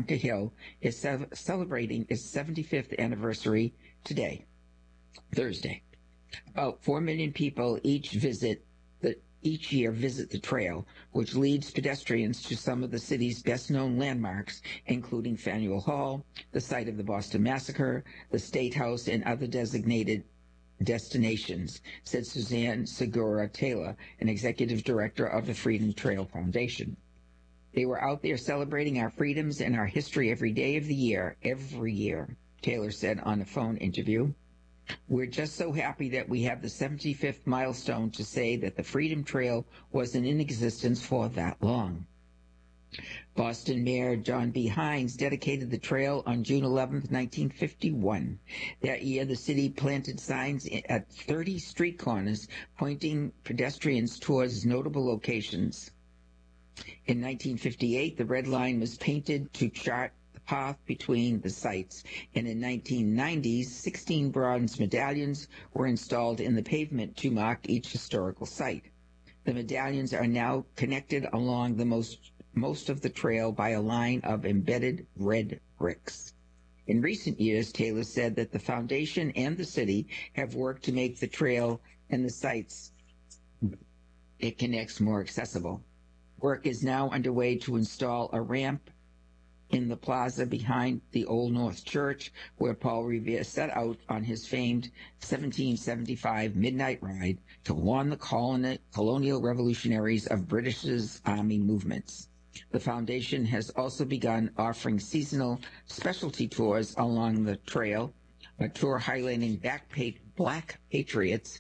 Bunker Hill is celebrating its 75th anniversary today, Thursday. About 4 million people each year visit the trail, which leads pedestrians to some of the city's best-known landmarks, including Faneuil Hall, the site of the Boston Massacre, the State House, and other designated destinations, said Suzanne Segura Taylor, an executive director of the Freedom Trail Foundation. They were out there celebrating our freedoms and our history every day of the year, every year, Taylor said on a phone interview. We're just so happy that we have the 75th milestone to say that the Freedom Trail wasn't in existence for that long. Boston Mayor John B. Hines dedicated the trail on June 11, 1951. That year, the city planted signs at 30 street corners pointing pedestrians towards notable locations. In 1958, the red line was painted to chart the path between the sites, and in 1990s, 16 bronze medallions were installed in the pavement to mark each historical site. The medallions are now connected along the most of the trail by a line of embedded red bricks. In recent years, Taylor said that the foundation and the city have worked to make the trail and the sites it connects more accessible. Work is now underway to install a ramp in the plaza behind the Old North Church, where Paul Revere set out on his famed 1775 midnight ride to warn the colonial revolutionaries of British's army movements. The foundation has also begun offering seasonal specialty tours along the trail, a tour highlighting Black Patriots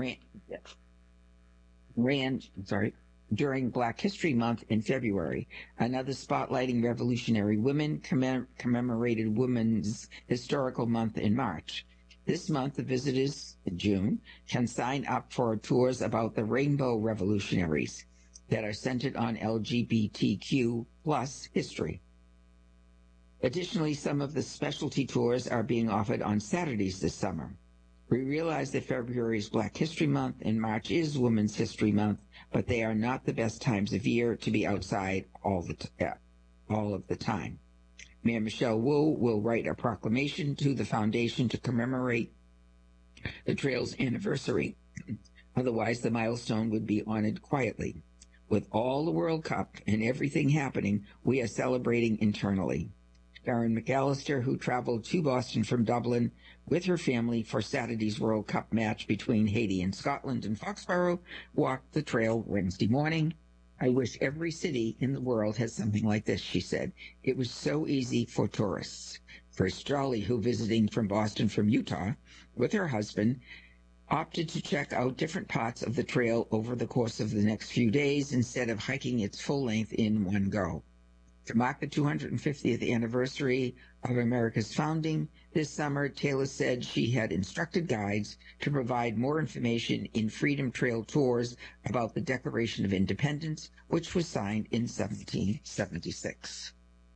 during Black History Month in February. Another spotlighting revolutionary women commemorated Women's Historical Month in March. This month, the visitors in June can sign up for tours about the Rainbow Revolutionaries that are centered on LGBTQ plus history. Additionally, some of the specialty tours are being offered on Saturdays this summer. We realize that February is Black History Month and March is Women's History Month, but they are not the best times of year to be outside all of the time. Mayor Michelle Wu will write a proclamation to the foundation to commemorate the trail's anniversary. Otherwise, the milestone would be honored quietly. With all the World Cup and everything happening, we are celebrating internally. Karen McAllister, who traveled to Boston from Dublin with her family for Saturday's World Cup match between Haiti and Scotland in Foxborough, walked the trail Wednesday morning. I wish every city in the world had something like this, she said. It was so easy for tourists. First Jolly, who visiting from Boston from Utah with her husband, opted to check out different parts of the trail over the course of the next few days instead of hiking its full length in one go. To mark the 250th anniversary of America's founding this summer, Taylor said she had instructed guides to provide more information in Freedom Trail tours about the Declaration of Independence, which was signed in 1776.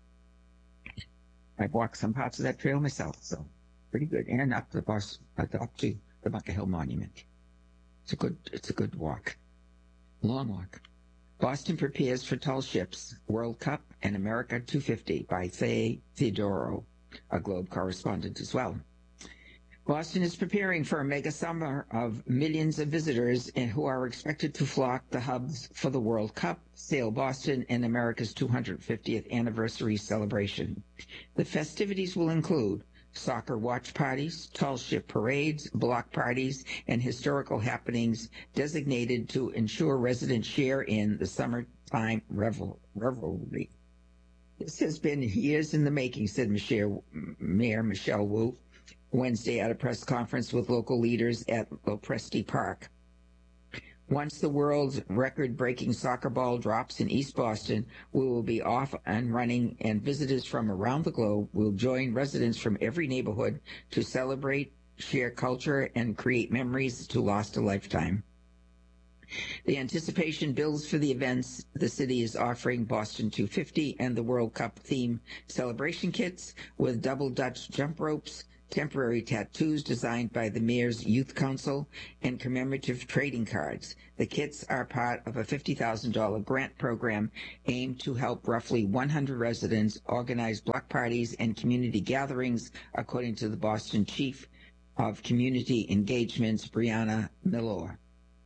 I've walked some parts of that trail myself, so pretty good, and up to the Bunker Hill Monument. It's a good walk, long walk. Boston prepares for tall ships, World Cup and America 250 by Faye Theodoro, a Globe correspondent as well. Boston is preparing for a mega summer of millions of visitors who are expected to flock the hubs for the World Cup, Sail Boston, and America's 250th anniversary celebration. The festivities will include soccer watch parties, tall ship parades, block parties, and historical happenings designated to ensure residents share in the summertime revelry. This has been years in the making, said Mayor Michelle Wu Wednesday at a press conference with local leaders at Lopresti Park. Once the world's record-breaking soccer ball drops in East Boston, we will be off and running, and visitors from around the globe will join residents from every neighborhood to celebrate, share culture, and create memories to last a lifetime. The anticipation builds for the events. The city is offering Boston 250 and the World Cup theme celebration kits with double Dutch jump ropes, temporary tattoos designed by the Mayor's Youth Council, and commemorative trading cards. The kits are part of a $50,000 grant program aimed to help roughly 100 residents organize block parties and community gatherings, according to the Boston Chief of Community Engagements, Brianna Milor.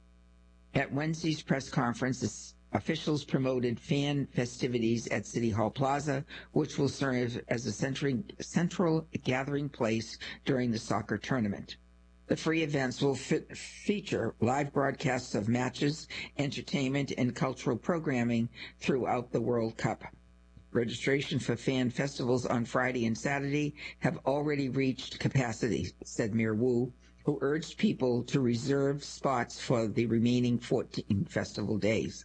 At Wednesday's press conference, officials promoted fan festivities at City Hall Plaza, which will serve as a central gathering place during the soccer tournament. The free events will feature live broadcasts of matches, entertainment, and cultural programming throughout the World Cup. Registration for fan festivals on Friday and Saturday have already reached capacity, said Mayor Wu, who urged people to reserve spots for the remaining 14 festival days.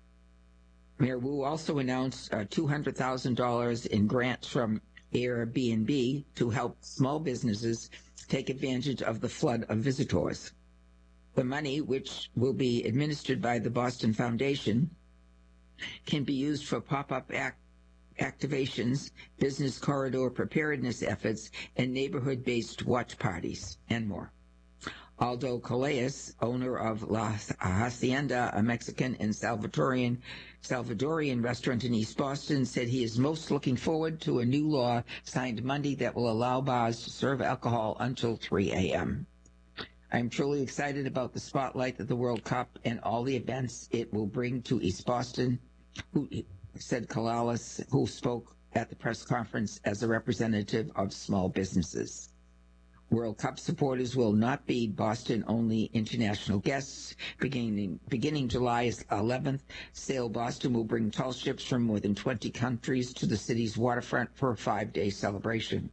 Mayor Wu also announced $200,000 in grants from Airbnb to help small businesses take advantage of the flood of visitors. The money, which will be administered by the Boston Foundation, can be used for pop-up activations, business corridor preparedness efforts, and neighborhood-based watch parties, and more. Aldo Callejas, owner of La Hacienda, a Mexican and Salvadorian restaurant in East Boston, said he is most looking forward to a new law signed Monday that will allow bars to serve alcohol until 3 a.m. I'm truly excited about the spotlight that the World Cup and all the events it will bring to East Boston, said Callejas, who spoke at the press conference as a representative of small businesses. World Cup supporters will not be Boston-only international guests. Beginning July 11th, Sail Boston will bring tall ships from more than 20 countries to the city's waterfront for a 5-day celebration.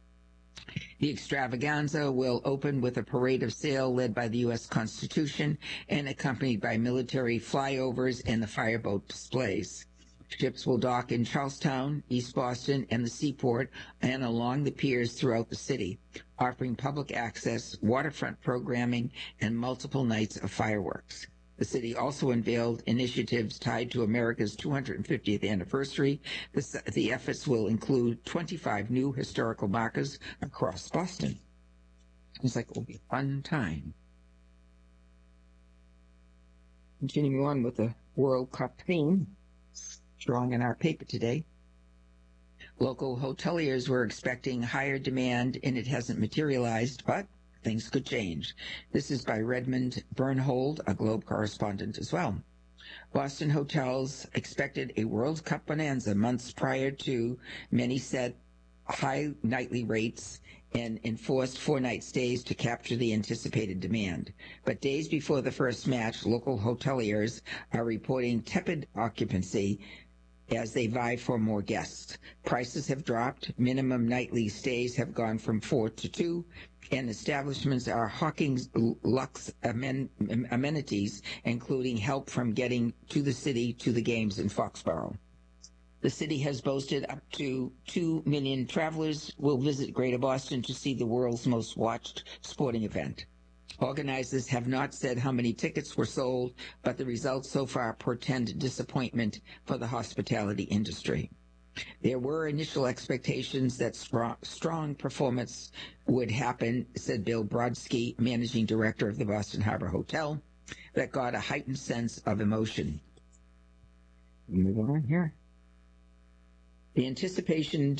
The extravaganza will open with a parade of sail led by the U.S. Constitution and accompanied by military flyovers and the fireboat displays. Ships will dock in Charlestown, East Boston, and the Seaport, and along the piers throughout the city, offering public access, waterfront programming, and multiple nights of fireworks. The city also unveiled initiatives tied to America's 250th anniversary. The efforts will include 25 new historical markers across Boston. Seems like it will be a fun time. Continuing on with the World Cup theme, strong in our paper today. Local hoteliers were expecting higher demand, and it hasn't materialized, but things could change. This is by Redmond Bernhold, a Globe correspondent as well. Boston hotels expected a World Cup bonanza months prior to. Many set high nightly rates and enforced 4-night stays to capture the anticipated demand. But days before the first match, local hoteliers are reporting tepid occupancy as they vie for more guests. Prices have dropped, minimum nightly stays have gone from 4 to 2, and establishments are hawking luxe amenities, including help from getting to the city to the games in Foxborough. The city has boasted up to 2 million travelers will visit Greater Boston to see the world's most watched sporting event. Organizers have not said how many tickets were sold, but the results so far portend disappointment for the hospitality industry. There were initial expectations that strong performance would happen, said Bill Brodsky, managing director of the Boston Harbor Hotel, that got a heightened sense of emotion. Move on here. The anticipated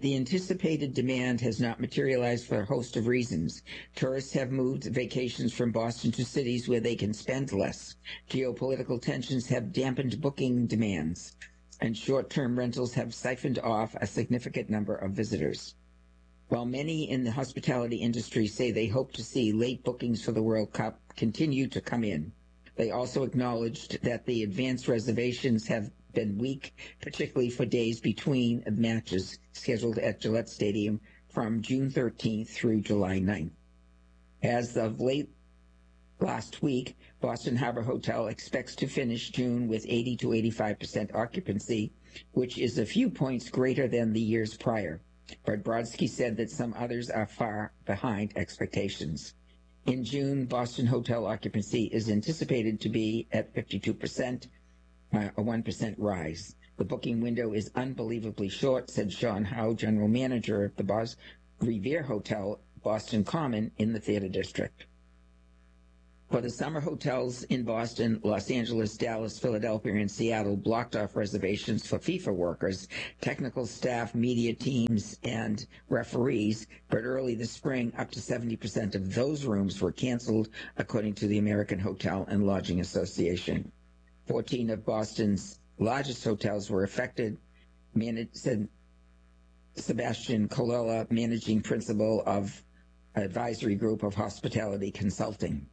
demand has not materialized for a host of reasons. Tourists have moved vacations from Boston to cities where they can spend less. Geopolitical tensions have dampened booking demands, and short-term rentals have siphoned off a significant number of visitors. While many in the hospitality industry say they hope to see late bookings for the World Cup continue to come in, they also acknowledged that the advanced reservations have been weak, particularly for days between matches scheduled at Gillette Stadium from June 13th through July 9th. As of late last week, Boston Harbor Hotel expects to finish June with 80 to 85% occupancy, which is a few points greater than the years prior. But Brodsky said that some others are far behind expectations. In June, Boston Hotel occupancy is anticipated to be at 52%, a 1% rise. The booking window is unbelievably short, said Sean Howe, general manager of the Revere Hotel Boston Common in the Theater District. For the summer, hotels in Boston, Los Angeles, Dallas, Philadelphia, and Seattle blocked off reservations for FIFA workers, technical staff, media teams, and referees. But early this spring, up to 70% of those rooms were canceled, according to the American Hotel and Lodging Association. 14 of Boston's largest hotels were affected, said Sebastian Colella, managing principal of Advisory Group of Hospitality Consulting.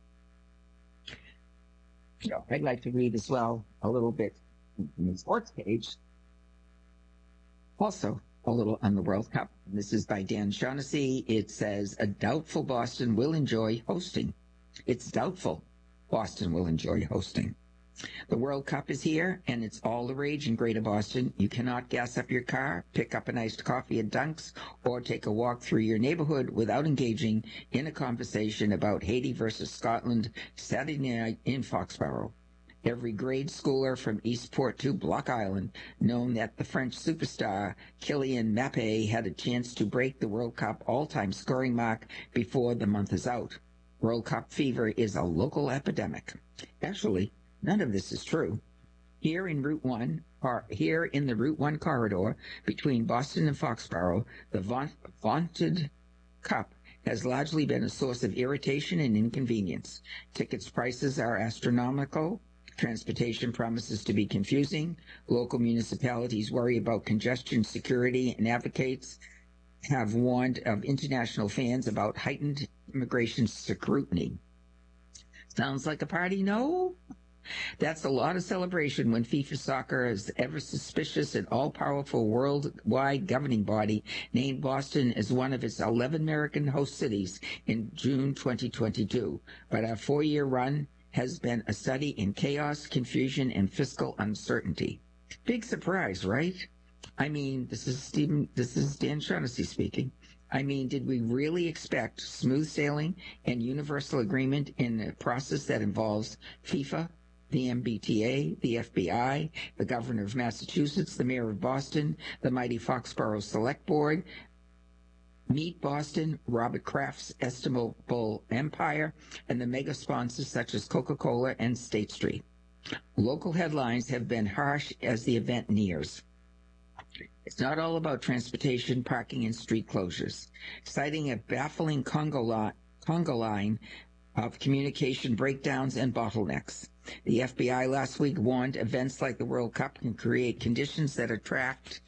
So I'd like to read as well a little bit in the sports page. Also, a little on the World Cup. This is by Dan Shaughnessy. It says, a doubtful Boston will enjoy hosting. It's doubtful Boston will enjoy hosting. The World Cup is here, and it's all the rage in Greater Boston. You cannot gas up your car, pick up an iced coffee at Dunk's, or take a walk through your neighborhood without engaging in a conversation about Haiti versus Scotland Saturday night in Foxborough. Every grade schooler from Eastport to Block Island known that the French superstar Kylian Mbappé had a chance to break the World Cup all-time scoring mark before the month is out. World Cup fever is a local epidemic. Actually, none of this is true. Here in the Route 1 corridor between Boston and Foxborough, the vaunted cup has largely been a source of irritation and inconvenience. Tickets prices are astronomical. Transportation promises to be confusing. Local municipalities worry about congestion security, and advocates have warned of international fans about heightened immigration scrutiny. Sounds like a party, no? That's a lot of celebration when FIFA Soccer's ever-suspicious and all-powerful worldwide governing body named Boston as one of its 11 American host cities in June 2022. But our 4-year run has been a study in chaos, confusion, and fiscal uncertainty. Big surprise, right? I mean, this is Dan Shaughnessy speaking. I mean, did we really expect smooth sailing and universal agreement in a process that involves FIFA, the MBTA, the FBI, the governor of Massachusetts, the mayor of Boston, the mighty Foxborough Select Board, Meet Boston, Robert Kraft's estimable empire, and the mega sponsors such as Coca-Cola and State Street. Local headlines have been harsh as the event nears. It's not all about transportation, parking, and street closures. Citing a baffling Congo line of communication breakdowns and bottlenecks. The FBI last week warned events like the World Cup can create conditions that attract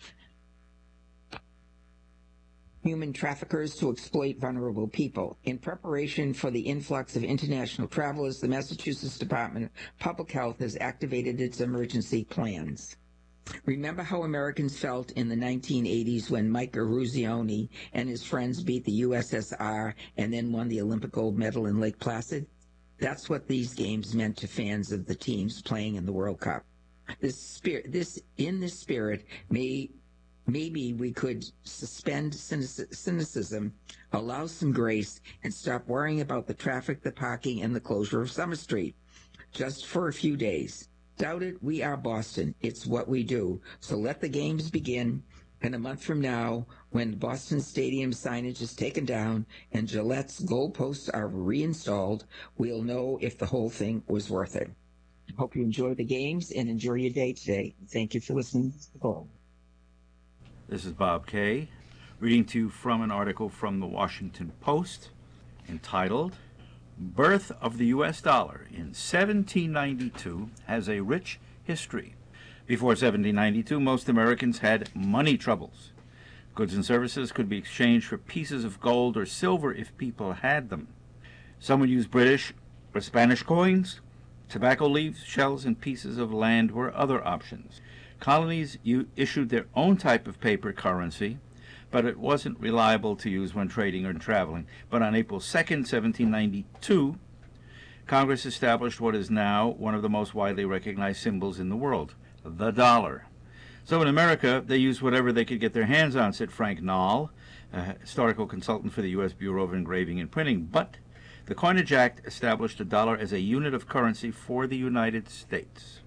human traffickers to exploit vulnerable people. In preparation for the influx of international travelers, the Massachusetts Department of Public Health has activated its emergency plans. Remember how Americans felt in the 1980s when Mike Eruzione and his friends beat the USSR and then won the Olympic gold medal in Lake Placid? That's what these games meant to fans of the teams playing in the World Cup. In this spirit, maybe we could suspend cynicism, allow some grace, and stop worrying about the traffic, the parking, and the closure of Summer Street. Just for a few days. Doubt it, we are Boston. It's what we do. So let the games begin. And a month from now, when Boston Stadium signage is taken down and Gillette's goalposts are reinstalled, we'll know if the whole thing was worth it. Hope you enjoy the games and enjoy your day today. Thank you for listening to the call. This is Bob Kay, reading to you from an article from the Washington Post entitled, Birth of the U.S. Dollar in 1792 has a rich history. Before 1792, most Americans had money troubles. Goods and services could be exchanged for pieces of gold or silver if people had them. Some would use British or Spanish coins. Tobacco leaves, shells, and pieces of land were other options. Colonies issued their own type of paper currency, but it wasn't reliable to use when trading or traveling. But on April 2nd, 1792, Congress established what is now one of the most widely recognized symbols in the world, the dollar. So in America, they used whatever they could get their hands on, said Frank Nall, a historical consultant for the U.S. Bureau of Engraving and Printing. But the Coinage Act established the dollar as a unit of currency for the United States.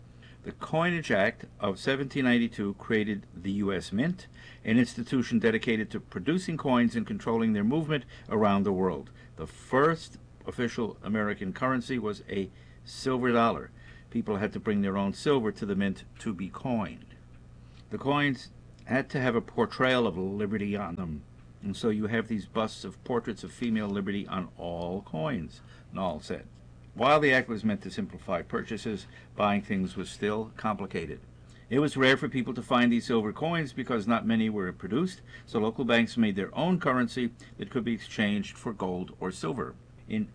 The Coinage Act of 1792 created the U.S. Mint, an institution dedicated to producing coins and controlling their movement around the world. The first official American currency was a silver dollar. People had to bring their own silver to the mint to be coined. The coins had to have a portrayal of liberty on them, and so you have these busts of portraits of female liberty on all coins, Noll said. While the act was meant to simplify purchases, buying things was still complicated. It was rare for people to find these silver coins because not many were produced, so local banks made their own currency that could be exchanged for gold or silver. In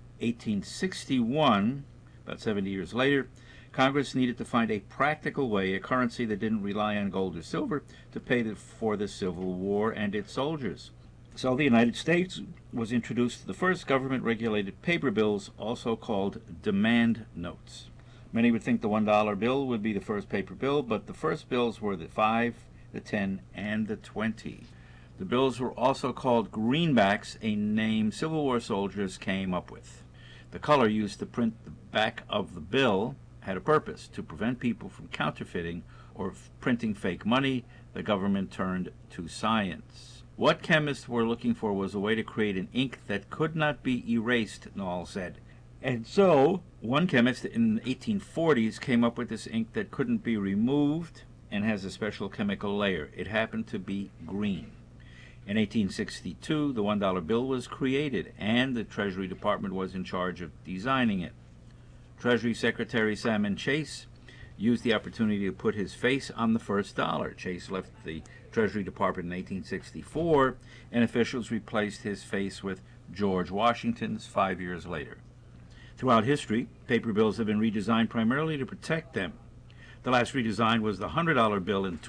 1861, about 70 years later, Congress needed to find a practical way, a currency that didn't rely on gold or silver, to pay for the Civil War and its soldiers. So the United States was introduced to the first government-regulated paper bills, also called demand notes. Many would think the $1 bill would be the first paper bill, but the first bills were the 5, the 10, and the 20. The bills were also called greenbacks, a name Civil War soldiers came up with. The color used to print the back of the bill had a purpose: to prevent people from counterfeiting or printing fake money. The government turned to science. What chemists were looking for was a way to create an ink that could not be erased, Noll said. And so, one chemist in the 1840s came up with this ink that couldn't be removed and has a special chemical layer. It happened to be green. In 1862, the $1 bill was created, and the Treasury Department was in charge of designing it. Treasury Secretary Salmon Chase used the opportunity to put his face on the first dollar. Chase left the Treasury Department in 1864, and officials replaced his face with George Washington's 5 years later. Throughout history, paper bills have been redesigned primarily to protect them. The last redesign was the $100 bill in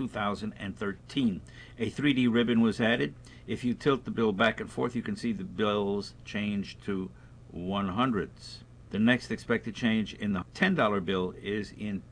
2013. A 3D ribbon was added. If you tilt the bill back and forth, you can see the bills change to 100s. The next expected change in the $10 bill is in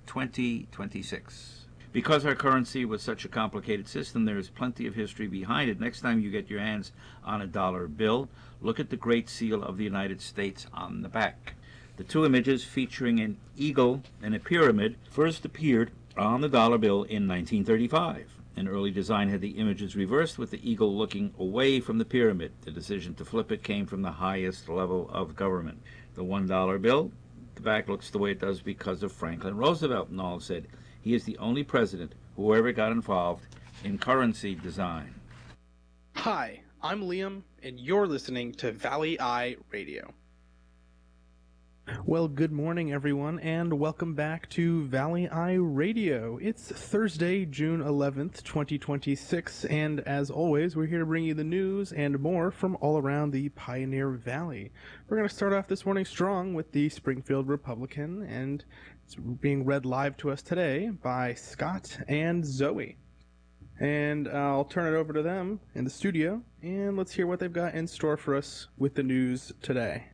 2026. Because our currency was such a complicated system, there is plenty of history behind it. Next time you get your hands on a dollar bill, look at the Great Seal of the United States on the back. The two images featuring an eagle and a pyramid first appeared on the dollar bill in 1935. An early design had the images reversed, with the eagle looking away from the pyramid. The decision to flip it came from the highest level of government. The $1 bill, the back looks the way it does because of Franklin Roosevelt, Noll said. He is the only president who ever got involved in currency design. Hi, I'm Liam, and you're listening to Valley Eye Radio. Well, good morning, everyone, and welcome back to Valley Eye Radio. It's Thursday, June 11th, 2026, and as always, we're here to bring you the news and more from all around the Pioneer Valley. We're going to start off this morning strong with the Springfield Republican, and it's being read live to us today by Scott and Zoe. And I'll turn it over to them in the studio, and let's hear what they've got in store for us with the news today.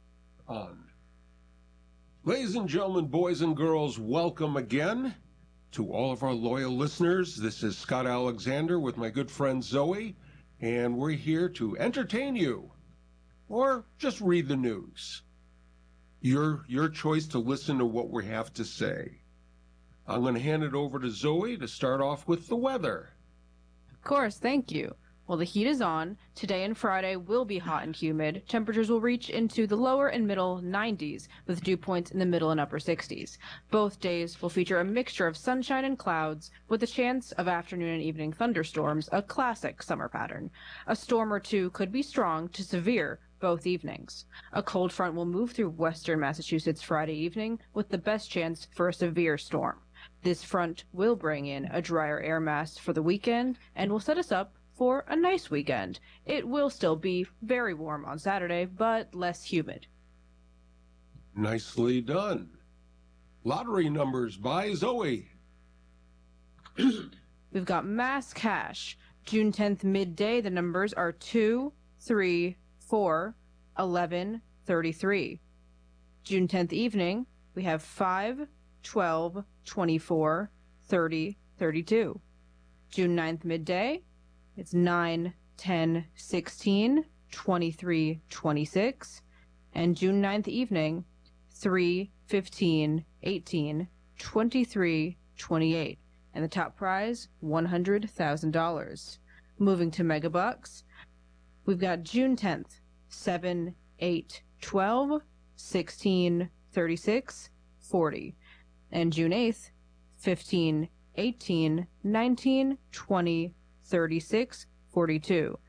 Ladies and gentlemen, boys and girls, welcome again to all of our loyal listeners. This is Scott Alexander with my good friend Zoe, and we're here to entertain you or just read the news. Your choice to listen to what we have to say. I'm going to hand it over to Zoe to start off with the weather. Of course, thank you. Well, the heat is on. Today and Friday will be hot and humid. Temperatures will reach into the lower and middle 90s, with dew points in the middle and upper 60s. Both days will feature a mixture of sunshine and clouds, with a chance of afternoon and evening thunderstorms, a classic summer pattern. A storm or two could be strong to severe both evenings. A cold front will move through western Massachusetts Friday evening, with the best chance for a severe storm. This front will bring in a drier air mass for the weekend and will set us up for a nice weekend. It will still be very warm on Saturday, but less humid. Nicely done. Lottery numbers by Zoe. We've got mass cash. June 10th midday, the numbers are 2, 3, 4, 11, 33. June 10th evening, we have 5, 12, 24, 30, 32. June 9th midday, it's 9, 10, 16, 23, 26. And June 9th evening, 3, 15, 18, 23, 28. And the top prize, $100,000. Moving to Megabucks, we've got June 10th, 7, 8, 12, 16, 36, 40. And June 8th, 15, 18, 19, 20, 36, 42.